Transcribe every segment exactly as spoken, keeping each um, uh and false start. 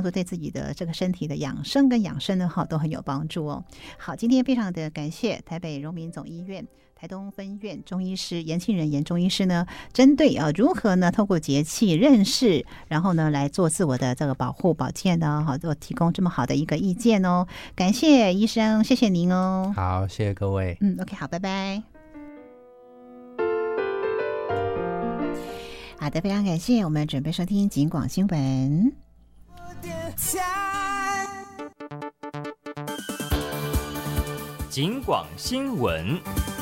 说对自己的这个身体的养生跟养生呢哈都很有帮助哦。好，今天非常的感谢台北荣民总医院台东分院中医师严庆仁严中医师呢，针对啊如何呢透过节气认识，然后呢来做自我的这个保护保健呢，好，做提供这么好的一个意见哦。感谢医生，谢谢您哦。 好，谢谢各位。 嗯 ，OK， 好，拜拜。好的，非常感谢，我们准备收听警广新闻。 警广新闻。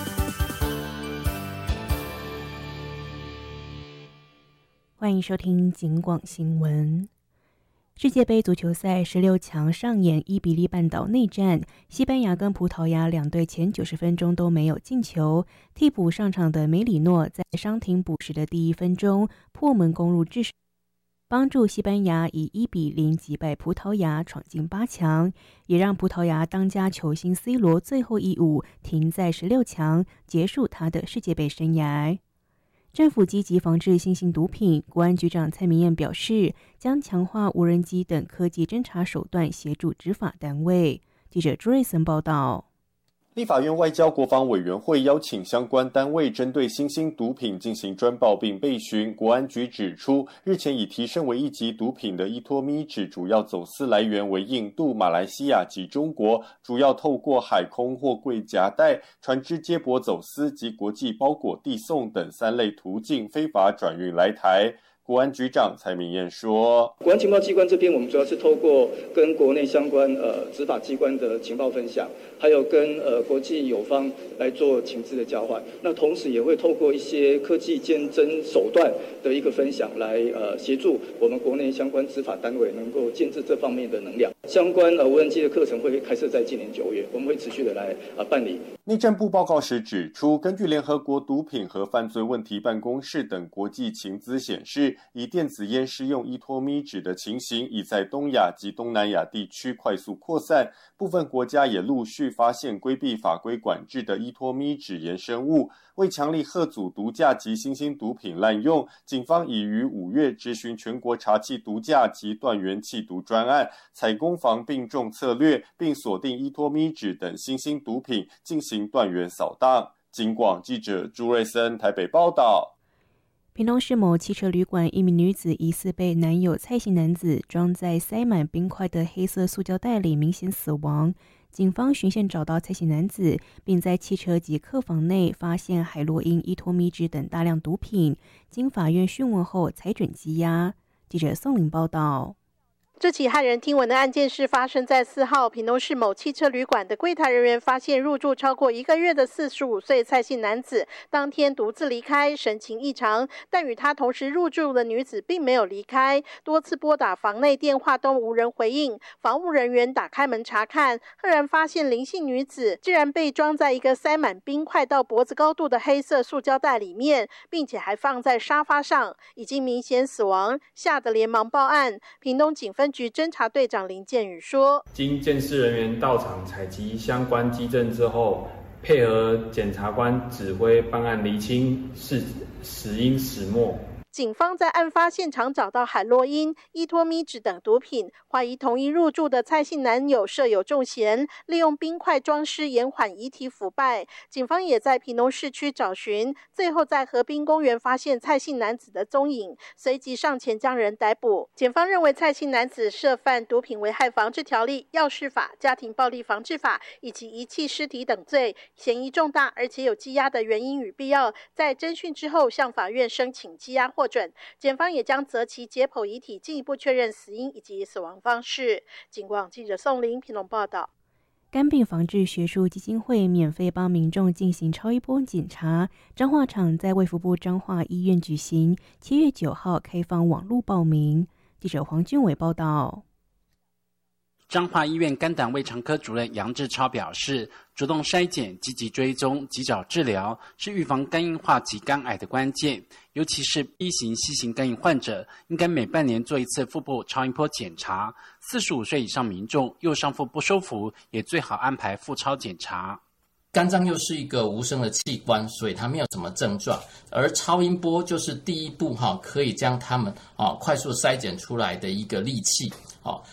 欢迎收听警广新闻。世界杯足球赛十六强上演伊比利半岛内战，西班牙跟葡萄牙两队前九十分钟都没有进球，替补上场的梅里诺在伤停补时的第一分钟破门攻入制胜，帮助西班牙以一比零击败葡萄牙闯进八强，也让葡萄牙当家球星 C 罗最后一舞停在十六强，结束他的世界杯生涯。政府积极防治新型毒品，国安局长蔡明彦表示，将强化无人机等科技侦查手段，协助执法单位。记者朱瑞森报道。 立法院外交国防委员会邀请相关单位针对新兴毒品进行专报并备询。国安局指出，日前已提升为一级毒品的依托咪指主要走私来源为印度、马来西亚及中国，主要透过海空货柜夹带、船只接驳走私及国际包裹递送等三类途径非法转运来台。国安局长蔡明彦说， 国安情报机关这边，我们主要是透过跟国内相关呃执法机关的情报分享，还有跟呃国际友方来做情资的交换。那同时也会透过一些科技监侦手段的一个分享，来呃协助我们国内相关执法单位能够建制这方面的能量。相关呃无人机的课程会开设在今年九月，我们会持续的来呃办理。 内政部报告时指出，根据联合国毒品和犯罪问题办公室等国际情资显示，以电子烟施用依托咪指的情形已在东亚及东南亚地区快速扩散，部分国家也陆续发现规避法规管制的依托咪指衍生物。为强力遏阻毒驾及新兴毒品滥用，警方已于五月执行全国查缉毒驾及断源弃毒专案，采攻防并重策略，并锁定依托咪指等新兴毒品进行断源扫荡。警广记者朱瑞森台北报道。 屏东市某汽车旅馆，一名女子疑似被男友蔡姓男子装在塞满冰块的黑色塑胶袋里明显死亡。警方循线找到蔡姓男子，并在汽车及客房内发现海洛因、依托咪指等大量毒品。经法院讯问后，裁准羁押。记者宋玲报道。 这起骇人听闻的案件是发生在四号屏东市某汽车旅馆的柜台人员发现入住超过一个月的四十五岁蔡姓男子当天独自离开，神情异常，但与他同时入住的女子并没有离开，多次拨打房内电话都无人回应。防务人员打开门查看，赫然发现林姓女子竟然被装在一个塞满冰块到脖子高度的黑色塑胶袋里面，并且还放在沙发上，已经明显死亡，吓得连忙报案。屏东警分局侦查队长林建宇说， 经鉴识人员到场采集相关基证之后，配合检察官指挥办案厘清是死因始末。 警方在案发现场找到海洛因、依托咪指等毒品，怀疑同一入住的蔡姓男友设有重嫌，利用冰块装尸延缓遗体腐败。警方也在屏东市区找寻，最后在河滨公园发现蔡姓男子的踪影，随即上前将人逮捕。检方认为蔡姓男子涉犯毒品危害防治条例、药事法、家庭暴力防治法以及遗弃尸体等罪，嫌疑重大，而且有羁押的原因与必要。在侦讯之后，向法院申请羁押获准，检方也将择期解剖遗体，进一步确认死因以及死亡方式。警广记者宋玲屏东报道。 肝病防治学术基金会免费帮民众进行超音波检查，彰化场在卫福部彰化医院举行，七月九号开放网络报名。记者黄俊伟报道。 彰化医院肝胆胃肠科主任杨志超表示，主动筛检、积极追踪、及早治疗是预防肝硬化及肝癌的关键，尤其是 B 型、C 型肝炎患者，应该每半年做一次腹部超音波检查。四十五岁以上民众右上腹不舒服，也最好安排腹超检查。 肝脏又是一个无声的器官，所以它没有什么症状，而超音波就是第一步哈，可以将它们啊快速筛检出来的一个利器。